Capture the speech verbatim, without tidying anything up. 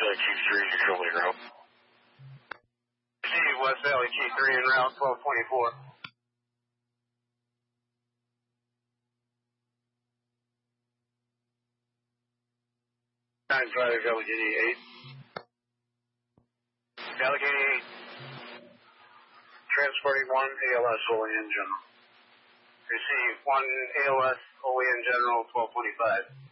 Valley Chief three, controlling route. Receive West Valley Chief three en route twelve twenty-four. nine five, Allegheny eight. Allegheny eight. Transporting one A L S O E N General. Receive one A L S O E N General twelve twenty-five.